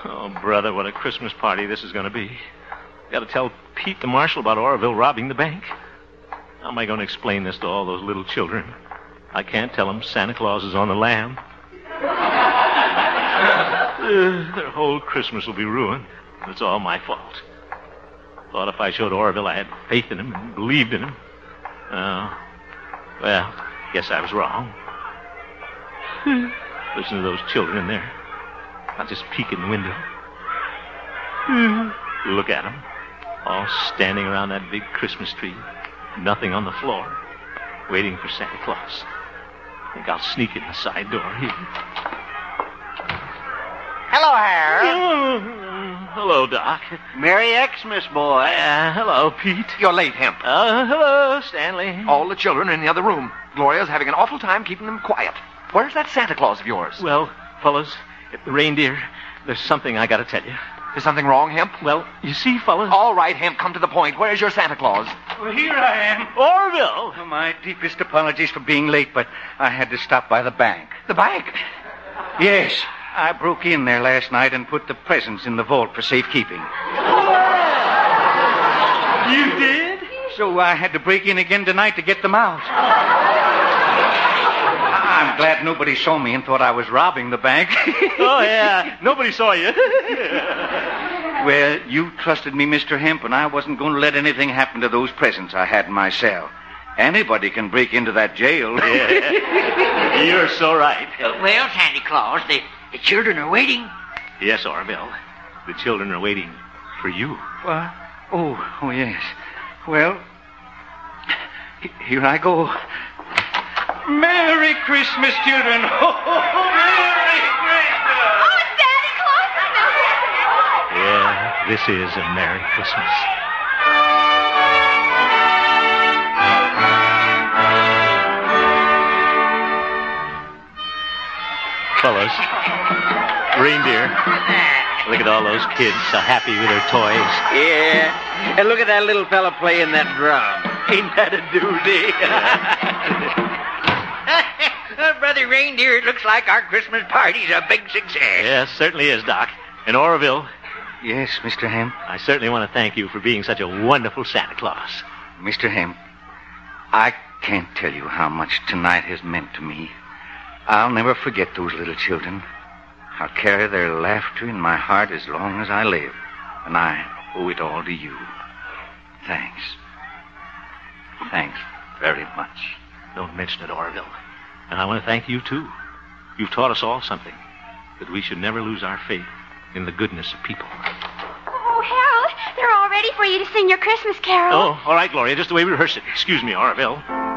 Oh, brother, what a Christmas party this is going to be. Got to tell Pete the marshal about Oroville robbing the bank. How am I going to explain this to all those little children? I can't tell them Santa Claus is on the lam. Their whole Christmas will be ruined. It's all my fault. Thought if I showed Oroville I had faith in him and believed in him. Well, guess I was wrong. Listen to those children in there. I'll just peek in the window. Look at them. All standing around that big Christmas tree. Nothing on the floor. Waiting for Santa Claus. I think I'll sneak in the side door here. Hello, Harold. Hello, Doc. Merry Xmas, boy. Hello, Pete. You're late, Hemp. Hello, Stanley. All the children are in the other room. Gloria's having an awful time keeping them quiet. Where's that Santa Claus of yours? Well, fellas, the reindeer, there's something I got to tell you. Is something wrong, Hemp? Well, you see, fellas... All right, Hemp, come to the point. Where's your Santa Claus? Well, here I am. Orville! Oh, my deepest apologies for being late, but I had to stop by the bank. The bank? Yes, I broke in there last night and put the presents in the vault for safekeeping. You did? So I had to break in again tonight to get them out. I'm glad nobody saw me and thought I was robbing the bank. Oh, yeah. Nobody saw you. Well, you trusted me, Mr. Hemp, and I wasn't going to let anything happen to those presents I had in my cell. Anybody can break into that jail. Yeah. You're so right. Well, Santa Claus, the children are waiting. Yes, Orville. The children are waiting for you. What? Oh, yes. Well, here I go. Merry Christmas, children. Merry Christmas. Oh, Santa Claus is now. Yeah, this is a Merry Christmas. Fellas, reindeer, look at all those kids so happy with their toys. Yeah. And look at that little fella playing that drum. Ain't that a doozy? Brother Reindeer, it looks like our Christmas party's a big success. Yes, certainly is, Doc. And Oroville, Yes, Mr. Hemp. I certainly want to thank you for being such a wonderful Santa Claus. Mr. Hemp, I can't tell you how much tonight has meant to me. I'll never forget those little children. I'll carry their laughter in my heart as long as I live. And I owe it all to you. Thanks. Thanks very much. Don't mention it, Oroville. And I want to thank you, too. You've taught us all something. That we should never lose our faith in the goodness of people. Oh, Harold, they're all ready for you to sing your Christmas carol. Oh, all right, Gloria. Just the way we rehearsed it. Excuse me, Oroville.